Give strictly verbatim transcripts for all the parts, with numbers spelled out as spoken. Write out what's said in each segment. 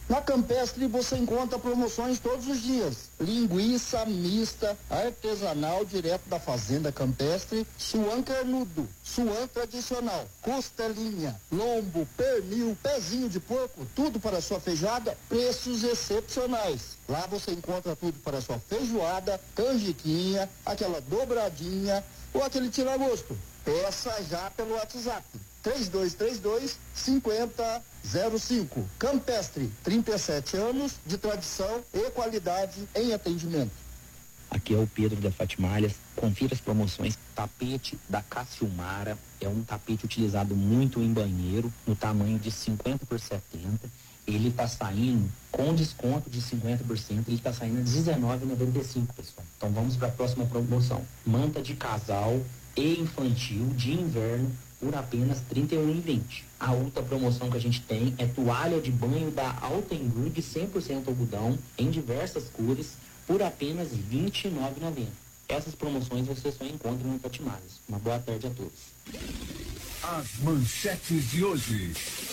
Na Campestre você encontra promoções todos os dias. Linguiça mista, artesanal, direto da fazenda Campestre, suan carnudo, suan tradicional, costelinha, lombo, pernil, pezinho de porco, tudo para sua feijoada, preços excepcionais. Lá você encontra tudo para sua feijoada, canjiquinha, aquela dobradinha ou aquele tira-gosto. Peça já pelo WhatsApp. três dois três dois, cinco zero zero cinco. Campestre, trinta e sete anos de tradição e qualidade em atendimento. Aqui é o Pedro da Fatimalhas. Confira as promoções. Tapete da Cassiumara. É um tapete utilizado muito em banheiro, no tamanho de cinquenta por setenta. Ele está saindo com desconto de cinquenta por cento. Ele está saindo a dezenove reais e noventa e cinco centavos, pessoal. Então vamos para a próxima promoção. Manta de casal e infantil de inverno por apenas trinta e um reais e vinte centavos. A outra promoção que a gente tem é toalha de banho da Altenburg cem por cento algodão em diversas cores por apenas vinte e nove reais e noventa centavos. Essas promoções você só encontra no Fatimalhas. Uma boa tarde a todos. As manchetes de hoje.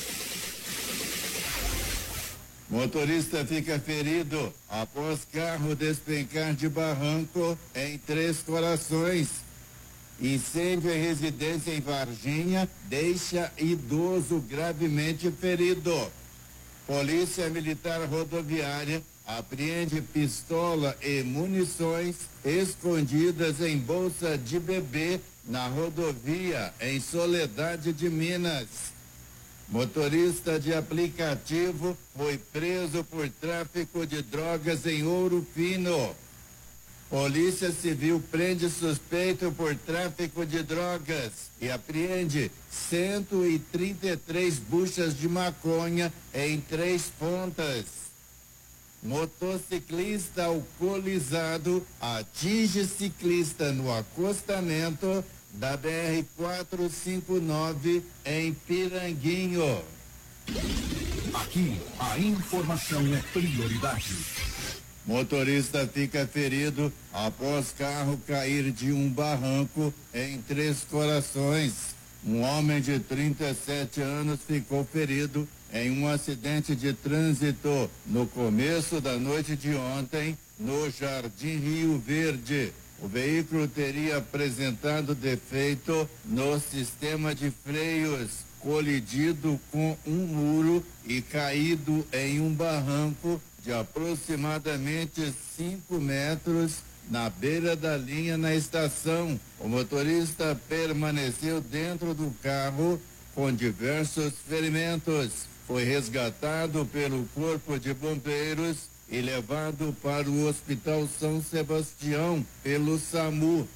Motorista fica ferido após carro despencar de barranco em Três Corações. Incêndio em residência em Varginha deixa idoso gravemente ferido. Polícia Militar Rodoviária apreende pistola e munições escondidas em bolsa de bebê na rodovia em Soledade de Minas. Motorista de aplicativo foi preso por tráfico de drogas em Ouro Fino. Polícia Civil prende suspeito por tráfico de drogas e apreende cento e trinta e três buchas de maconha em Três Pontas. Motociclista alcoolizado atinge ciclista no acostamento da B R quatrocentos e cinquenta e nove em Piranguinho. Aqui, a informação é prioridade. Motorista fica ferido após carro cair de um barranco em Três Corações. Um homem de trinta e sete anos ficou ferido em um acidente de trânsito no começo da noite de ontem, no Jardim Rio Verde. O veículo teria apresentado defeito no sistema de freios, colidido com um muro e caído em um barranco de aproximadamente cinco metros na beira da linha na estação. O motorista permaneceu dentro do carro com diversos ferimentos. Foi resgatado pelo Corpo de Bombeiros e levado para o Hospital São Sebastião pelo SAMU.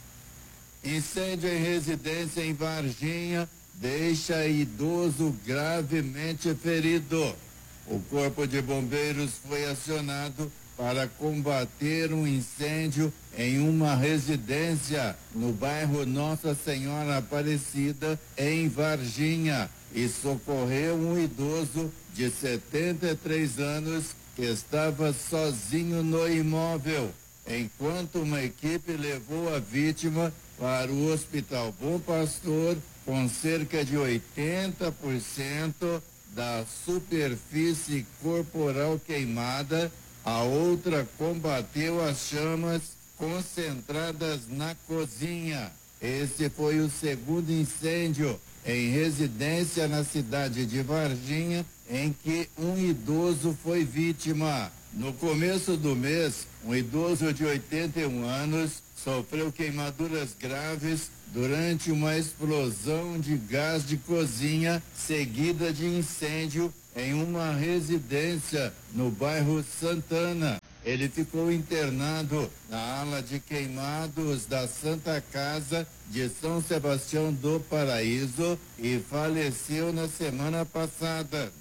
Incêndio em residência em Varginha deixa idoso gravemente ferido. O Corpo de Bombeiros foi acionado para combater um incêndio em uma residência no bairro Nossa Senhora Aparecida, em Varginha, e socorreu um idoso de setenta e três anos que estava sozinho no imóvel, enquanto uma equipe levou a vítima para o Hospital Bom Pastor com cerca de oitenta por cento da superfície corporal queimada. A outra combateu as chamas concentradas na cozinha. Esse foi o segundo incêndio em residência na cidade de Varginha, em que um idoso foi vítima. No começo do mês, um idoso de oitenta e um anos sofreu queimaduras graves durante uma explosão de gás de cozinha, seguida de incêndio em uma residência no bairro Santana. Ele ficou internado na ala de queimados da Santa Casa de São Sebastião do Paraíso e faleceu na semana passada.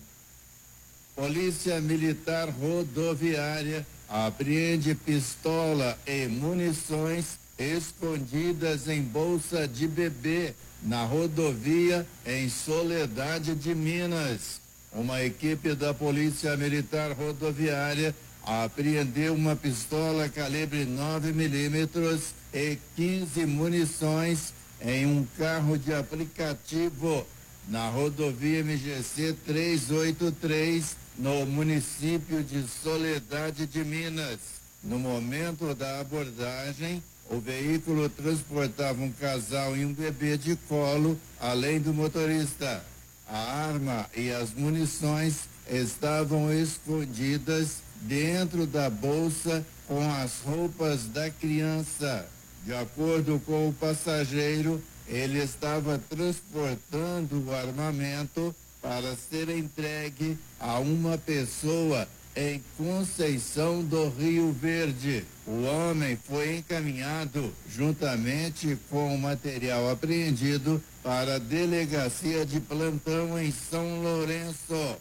Polícia Militar Rodoviária apreende pistola e munições escondidas em bolsa de bebê na rodovia em Soledade de Minas. Uma equipe da Polícia Militar Rodoviária apreendeu uma pistola calibre nove milímetros e quinze munições em um carro de aplicativo na rodovia M G C trezentos e oitenta e três, no município de Soledade de Minas. No momento da abordagem, o veículo transportava um casal e um bebê de colo, além do motorista. A arma e as munições estavam escondidas dentro da bolsa com as roupas da criança. De acordo com o passageiro, ele estava transportando o armamento para ser entregue a uma pessoa em Conceição do Rio Verde. O homem foi encaminhado juntamente com o material apreendido para a delegacia de plantão em São Lourenço.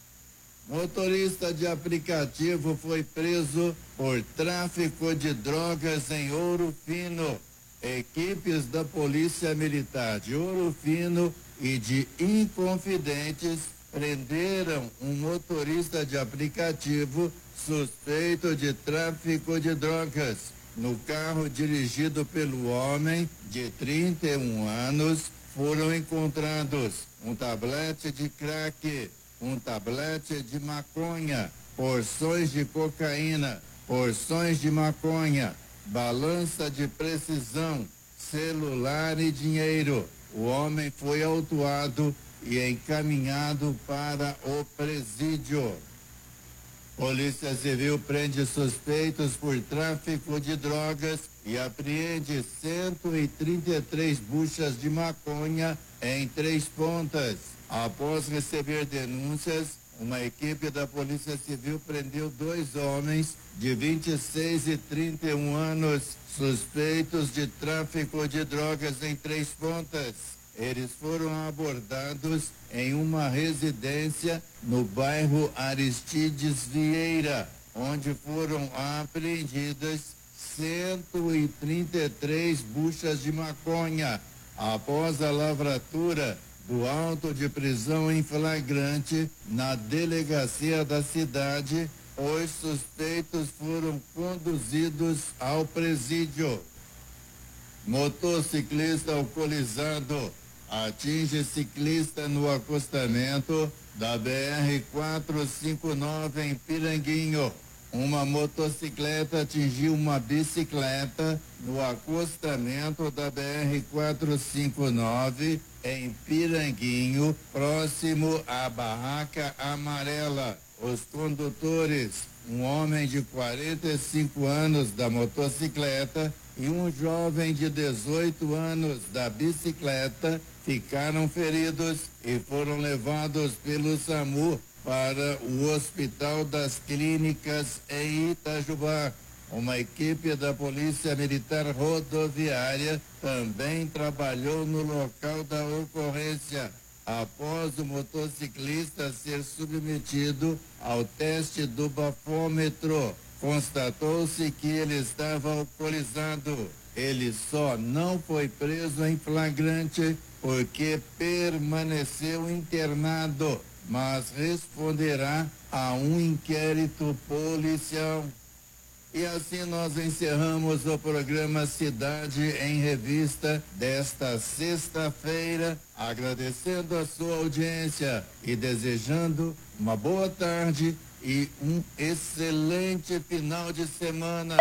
Motorista de aplicativo foi preso por tráfico de drogas em Ouro Fino. Equipes da Polícia Militar de Ouro Fino e de Inconfidentes prenderam um motorista de aplicativo suspeito de tráfico de drogas. No carro dirigido pelo homem de trinta e um anos, foram encontrados um tablete de crack, um tablete de maconha, porções de cocaína, porções de maconha, balança de precisão, celular e dinheiro. O homem foi autuado e encaminhado para o presídio. Polícia Civil prende suspeitos por tráfico de drogas e apreende cento e trinta e três buchas de maconha em Três Pontas. Após receber denúncias, uma equipe da Polícia Civil prendeu dois homens de vinte e seis e trinta e um anos suspeitos de tráfico de drogas em Três Pontas. Eles foram abordados em uma residência no bairro Aristides Vieira, onde foram apreendidas cento e trinta e três buchas de maconha. Após a lavratura do auto de prisão em flagrante na delegacia da cidade, os suspeitos foram conduzidos ao presídio. Motociclista alcoolizado atinge ciclista no acostamento da B R quatrocentos e cinquenta e nove em Piranguinho. Uma motocicleta atingiu uma bicicleta no acostamento da B R quatrocentos e cinquenta e nove em Piranguinho, próximo à Barraca Amarela. Os condutores, um homem de quarenta e cinco anos da motocicleta e um jovem de dezoito anos da bicicleta, ficaram feridos e foram levados pelo SAMU para o Hospital das Clínicas em Itajubá. Uma equipe da Polícia Militar Rodoviária também trabalhou no local da ocorrência. Após o motociclista ser submetido ao teste do bafômetro, constatou-se que ele estava alcoolizado. Ele só não foi preso em flagrante porque permaneceu internado, mas responderá a um inquérito policial. E assim nós encerramos o programa Cidade em Revista desta sexta-feira, agradecendo a sua audiência e desejando uma boa tarde e um excelente final de semana.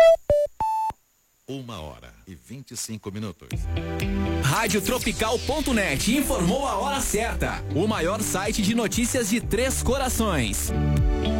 Uma hora e vinte e cinco minutos. Rádio Tropical ponto net informou a hora certa. O maior site de notícias de Três Corações.